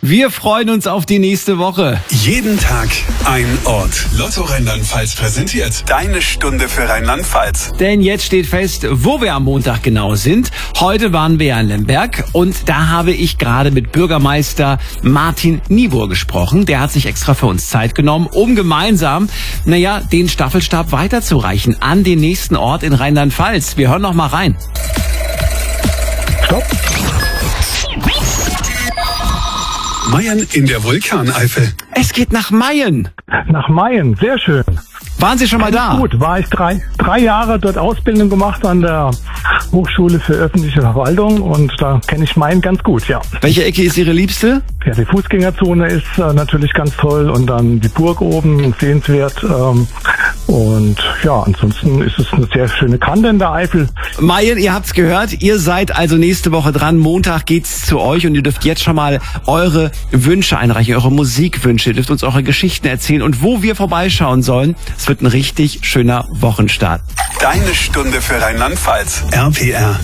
Wir freuen uns auf die nächste Woche. Jeden Tag ein Ort. Lotto Rheinland-Pfalz präsentiert deine Stunde für Rheinland-Pfalz. Denn jetzt steht fest, wo wir am Montag genau sind. Heute waren wir ja in Lemberg und da habe ich gerade mit Bürgermeister Martin Niebuhr gesprochen. Der hat sich extra für uns Zeit genommen, um gemeinsam, den Staffelstab weiterzureichen an den nächsten Ort in Rheinland-Pfalz. Wir hören noch mal rein. Stopp. Mayen in der Vulkaneifel. Es geht nach Mayen. Nach Mayen, sehr schön. Waren Sie schon mal da? Gut, war ich drei Jahre dort Ausbildung gemacht an der Hochschule für öffentliche Verwaltung und da kenne ich Mayen ganz gut, ja. Welche Ecke ist Ihre liebste? Ja, die Fußgängerzone ist natürlich ganz toll und dann die Burg oben, sehenswert. Und ja, ansonsten ist es eine sehr schöne Kante in der Eifel. Mayen, ihr habt's gehört, ihr seid also nächste Woche dran. Montag geht's zu euch und ihr dürft jetzt schon mal eure Wünsche einreichen, eure Musikwünsche. Ihr dürft uns eure Geschichten erzählen und wo wir vorbeischauen sollen. Es wird ein richtig schöner Wochenstart. Deine Stunde für Rheinland-Pfalz. RPR.